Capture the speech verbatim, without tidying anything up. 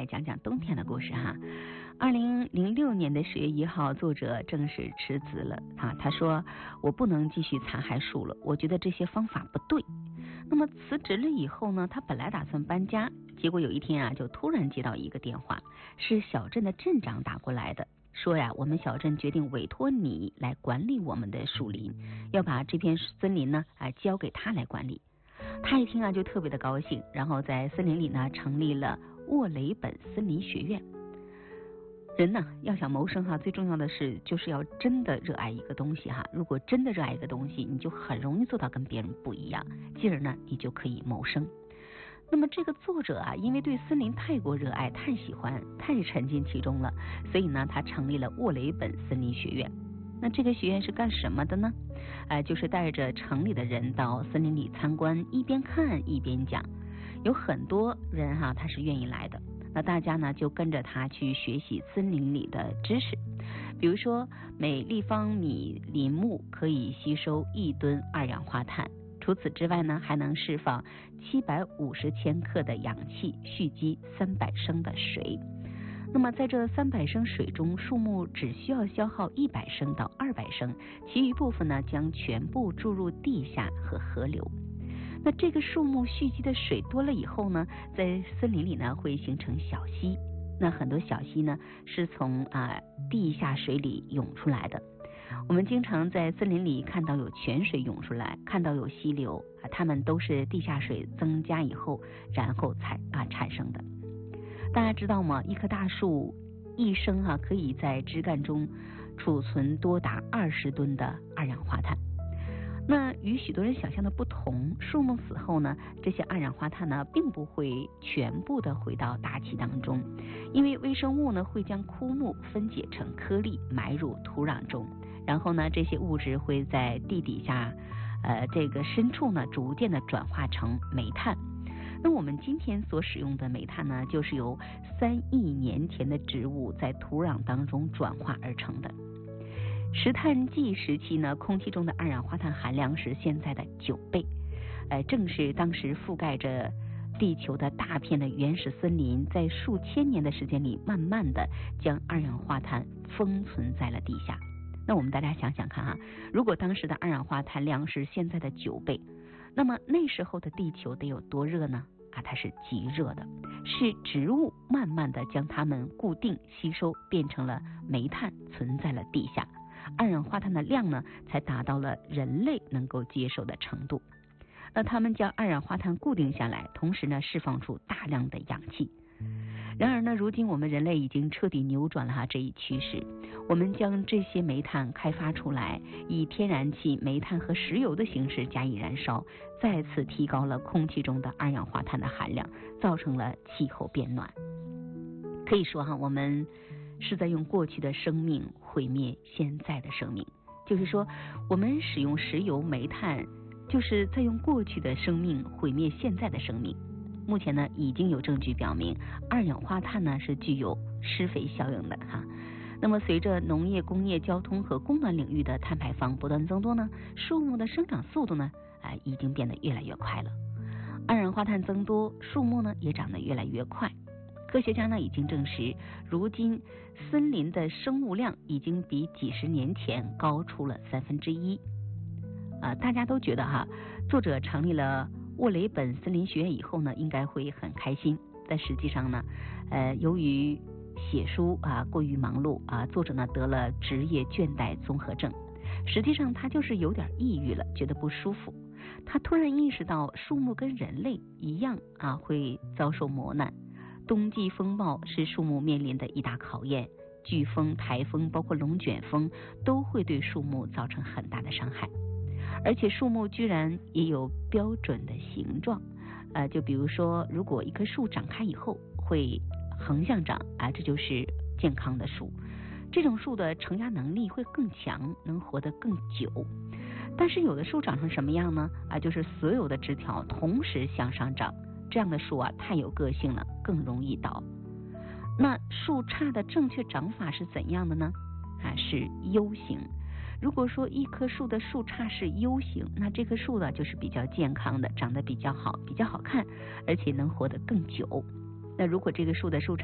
讲讲冬天的故事哈。二零零六年的十月一号，作者正式辞职了啊。他说：“我不能继续残害树了，我觉得这些方法不对。”那么辞职了以后呢，他本来打算搬家，结果有一天啊，就突然接到一个电话，是小镇的镇长打过来的，说呀，我们小镇决定委托你来管理我们的树林，要把这片森林呢啊交给他来管理。他一听啊，就特别的高兴，然后在森林里呢成立了沃雷本森林学院。人呢要想谋生哈，最重要的是就是要真的热爱一个东西哈。如果真的热爱一个东西，你就很容易做到跟别人不一样，进而呢你就可以谋生。那么这个作者啊，因为对森林太过热爱，太喜欢，太沉浸其中了，所以呢他成立了沃雷本森林学院。那这个学院是干什么的呢？呃，就是带着城里的人到森林里参观，一边看一边讲。有很多人哈，他是愿意来的。那大家呢就跟着他去学习森林里的知识，比如说每立方米林木可以吸收一吨二氧化碳，除此之外呢还能释放七百五十千克的氧气，蓄积三百升的水。那么在这三百升水中，树木只需要消耗一百升到二百升，其余部分呢将全部注入地下和河流。那这个树木蓄积的水多了以后呢，在森林里呢会形成小溪。那很多小溪呢是从啊地下水里涌出来的。我们经常在森林里看到有泉水涌出来，看到有溪流啊，它们都是地下水增加以后，然后才啊产生的。大家知道吗？一棵大树一生啊可以在枝干中储存多达二十吨的二氧化碳。那与许多人想象的不同，树木死后呢，这些二氧化碳呢并不会全部的回到大气当中，因为微生物呢会将枯木分解成颗粒埋入土壤中，然后呢这些物质会在地底下呃这个深处呢逐渐的转化成煤炭。那我们今天所使用的煤炭呢，就是由三亿年前的植物在土壤当中转化而成的。石炭纪时期呢，空气中的二氧化碳含量是现在的九倍，呃，正是当时覆盖着地球的大片的原始森林，在数千年的时间里，慢慢的将二氧化碳封存在了地下。那我们大家想想看哈，如果当时的二氧化碳量是现在的九倍，那么那时候的地球得有多热呢？啊，它是极热的，是植物慢慢的将它们固定吸收，变成了煤炭，存在了地下。二氧化碳的量呢，才达到了人类能够接受的程度。那它们将二氧化碳固定下来，同时呢，释放出大量的氧气。然而呢，如今我们人类已经彻底扭转了哈这一趋势。我们将这些煤炭开发出来，以天然气、煤炭和石油的形式加以燃烧，再次提高了空气中的二氧化碳的含量，造成了气候变暖。可以说哈，我们是在用过去的生命毁灭现在的生命，就是说我们使用石油、煤炭，就是在用过去的生命毁灭现在的生命。目前呢，已经有证据表明，二氧化碳呢是具有施肥效应的哈。那么随着农业、工业、交通和供暖领域的碳排放不断增多呢，树木的生长速度呢，啊、呃、已经变得越来越快了。二氧化碳增多，树木呢也长得越来越快。科学家呢已经证实，如今森林的生物量已经比几十年前高出了三分之一。啊，大家都觉得哈，作者成立了沃雷本森林学院以后呢，应该会很开心。但实际上呢，呃，由于写书啊过于忙碌啊，作者呢得了职业倦怠综合症。实际上他就是有点抑郁了，觉得不舒服。他突然意识到，树木跟人类一样啊，会遭受磨难。冬季风暴是树木面临的一大考验，飓风、台风，包括龙卷风，都会对树木造成很大的伤害。而且树木居然也有标准的形状，呃，就比如说，如果一棵树长开以后会横向长啊，这就是健康的树。这种树的承压能力会更强，能活得更久。但是有的树长成什么样呢？啊，就是所有的枝条同时向上长，这样的树啊太有个性了，更容易倒。那树杈的正确长法是怎样的呢？啊，是 U 型。如果说一棵树的树杈是 U 型，那这棵树呢就是比较健康的，长得比较好，比较好看，而且能活得更久。那如果这个树的树杈